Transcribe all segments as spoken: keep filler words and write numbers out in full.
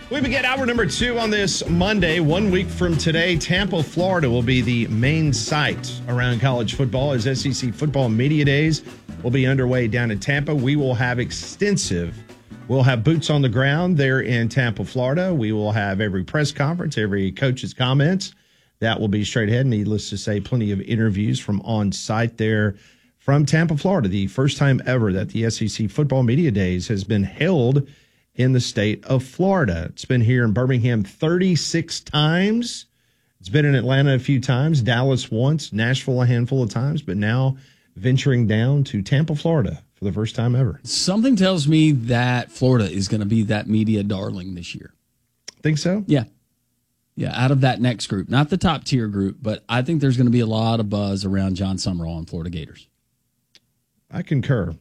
We begin hour number two on this Monday. One week from today, Tampa, Florida will be the main site around college football as S E C Football Media Days will be underway down in Tampa. We will have extensive, we'll have boots on the ground there in Tampa, Florida. We will have every press conference, every coach's comments. That will be straight ahead. Needless to say, plenty of interviews from on site there from Tampa, Florida. The first time ever that the S E C Football Media Days has been held in the state of Florida. It's been here in Birmingham thirty-six times. It's been in Atlanta a few times, Dallas once, Nashville a handful of times, but now venturing down to Tampa, Florida for the first time ever. Something tells me that Florida is going to be that media darling this year. Think so? Yeah. Yeah, out of that next group. Not the top tier group, but I think there's going to be a lot of buzz around John Summerall and Florida Gators. I concur.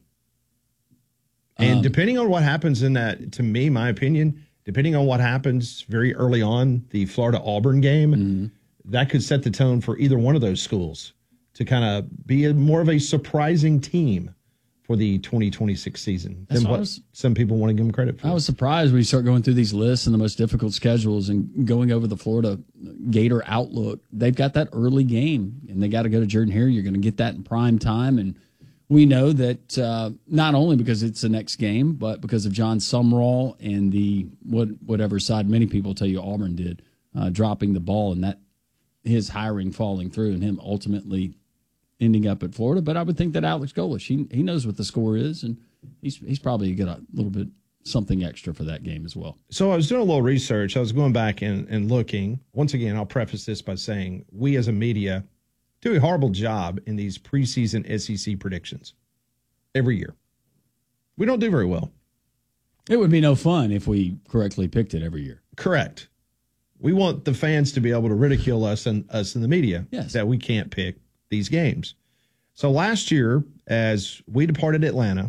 And Um, depending on what happens in that, to me, my opinion, depending on what happens very early on, the Florida-Auburn game, mm-hmm. that could set the tone for either one of those schools to kind of be a, more of a surprising team for the twenty twenty-six season That's than what what I was- some people want to give them credit for. I was surprised when you start going through these lists and the most difficult schedules and going over the Florida Gator outlook. They've got that early game, and they got to go to Jordan Hare. You're going to get that in prime time, and we know that uh, not only because it's the next game, but because of John Summerall and the what whatever side many people tell you Auburn did, uh, dropping the ball and that his hiring falling through and him ultimately ending up at Florida. But I would think that Alex Golesh, he he knows what the score is, and he's he's probably got a little bit something extra for that game as well. So I was doing a little research. I was going back and, and looking. Once again, I'll preface this by saying we as a media do a horrible job in these preseason S E C predictions every year. We don't do very well. It would be no fun if we correctly picked it every year. Correct. We want the fans to be able to ridicule us and us in the media Yes. that we can't pick these games. So last year, as we departed Atlanta,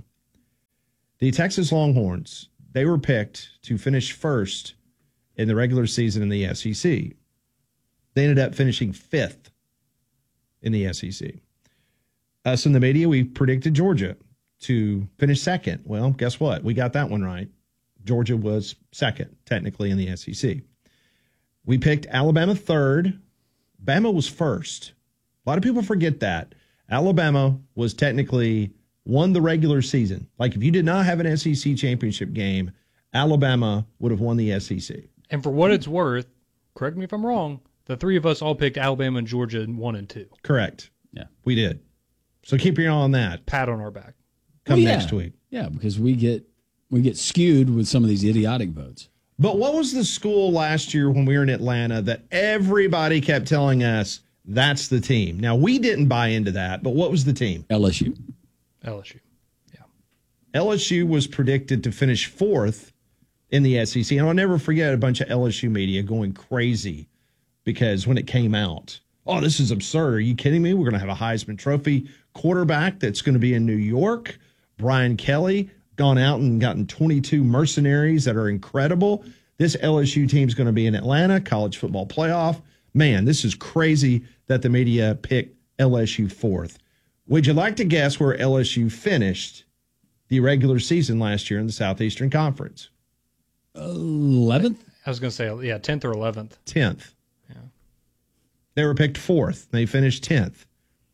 the Texas Longhorns, they were picked to finish first in the regular season in the S E C. They ended up finishing fifth in the S E C. Us in the media, we predicted Georgia to finish second. Well, guess what? We got that one right. Georgia was second, technically, in the S E C. We picked Alabama third. Bama was first. A lot of people forget that. Alabama was technically won the regular season. Like if you did not have an S E C championship game, Alabama would have won the S E C. And for what it's worth, correct me if I'm wrong, the three of us all picked Alabama and Georgia in one and two. Correct. Yeah. We did. So keep your eye on that. Pat on our back. Come Well, yeah. next week. Yeah, because we get we get skewed with some of these idiotic votes. But what was the school last year when we were in Atlanta that everybody kept telling us that's the team? Now, we didn't buy into that, but what was the team? L S U. L S U. Yeah. L S U was predicted to finish fourth in the S E C. And I'll never forget a bunch of L S U media going crazy because when it came out, oh, this is absurd. Are you kidding me? We're going to have a Heisman Trophy quarterback that's going to be in New York. Brian Kelly gone out and gotten twenty-two mercenaries that are incredible. This L S U team's going to be in Atlanta, college football playoff. Man, this is crazy that the media picked L S U fourth. Would you like to guess where L S U finished the regular season last year in the Southeastern Conference? eleventh? I was going to say, yeah, tenth or eleventh. tenth. Yeah. They were picked fourth. They finished tenth.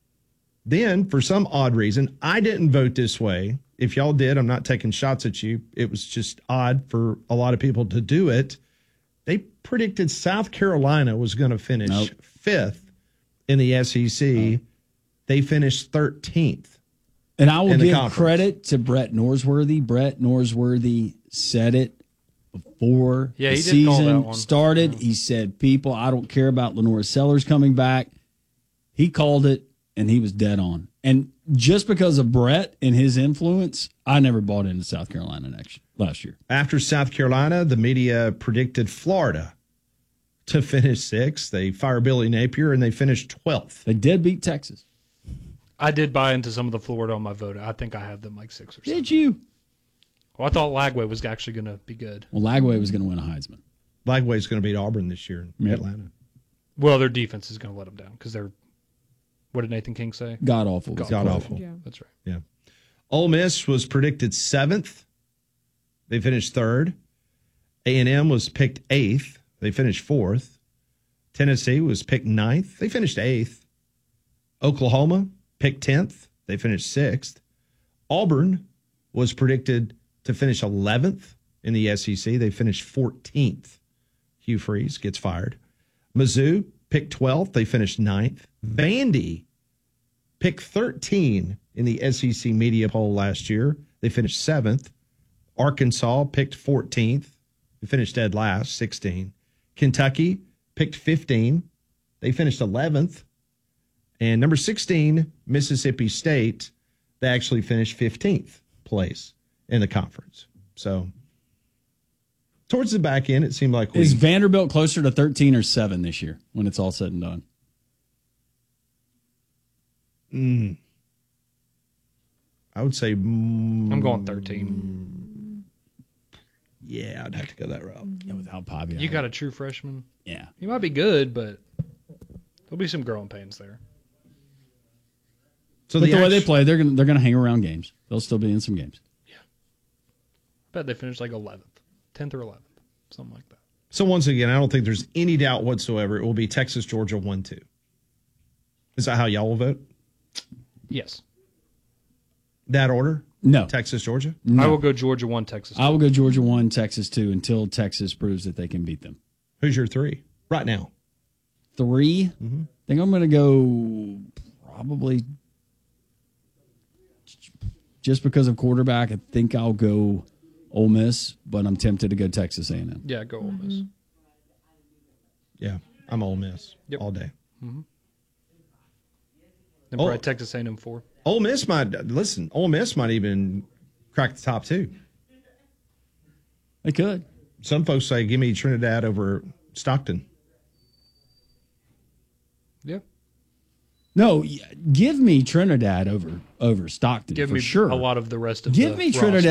Then, for some odd reason, I didn't vote this way. If y'all did, I'm not taking shots at you. It was just odd for a lot of people to do it. They predicted South Carolina was going to finish Nope. fifth in the S E C. Oh. They finished thirteenth. And I will in the give conference. credit to Brett Norsworthy. Brett Norsworthy said it before Yeah, the he did call that season one. started. He said, people, I don't care about Lenore Sellers coming back. He called it, and he was dead on. And just because of Brett and his influence, I never bought into South Carolina next last year. After South Carolina, the media predicted Florida to finish sixth. They fired Billy Napier, and they finished twelfth. They did beat Texas. I did buy into some of the Florida on my vote. I think I had them like six or seven. Did you? Well, I thought Lagway was actually going to be good. Well, Lagway was going to win a Heisman. Lagway's going to beat Auburn this year in Yep. Atlanta. Well, their defense is going to let them down because they're, what did Nathan King say? God awful. God God awful. Yeah. That's right. Yeah. Ole Miss was predicted seventh. They finished third. A and M was picked eighth. They finished fourth. Tennessee was picked ninth. They finished eighth. Oklahoma picked tenth. They finished sixth. Auburn was predicted to finish eleventh in the S E C. They finished fourteenth. Hugh Freeze gets fired. Mizzou picked twelfth. They finished ninth. Vandy picked thirteen in the S E C media poll last year. They finished seventh. Arkansas picked fourteenth. They finished dead last, sixteen. Kentucky picked fifteen. They finished eleventh. And number sixteen, Mississippi State, they actually finished fifteenth place in the conference. So towards the back end, it seemed like we... Is Vanderbilt closer to thirteen or seven this year when it's all said and done? Mm, I would say... Mm, I'm going thirteen. Yeah, I'd have to go that route. Yeah, without Pavia. You got a true freshman. Yeah. He might be good, but there'll be some growing pains there. So But the, the, way act- they play, they're gonna they're gonna hang around games. They'll still be in some games. I bet they finished like eleventh, tenth or eleventh, something like that. So once again, I don't think there's any doubt whatsoever it will be Texas, Georgia, one two. Is that how y'all will vote? Yes. That order? No. Texas, Georgia? I will go Georgia one, Texas two. I will go Georgia one, Texas two until Texas proves that they can beat them. Who's your three right now? 3 I think I'm going to go probably just because of quarterback. I think I'll go Ole Miss, but I'm tempted to go Texas A and M. Yeah, go Ole Miss. Yeah, I'm Ole Miss Yep. all day. Then Oh. probably Texas A and M four. Ole Miss might, listen, Ole Miss might even crack the top two. They could. Some folks say, give me Trinidad over Stockton. Yeah. No, y- give me Trinidad over over Stockton Give for me sure. a lot of the rest of Give the me roster. Trinidad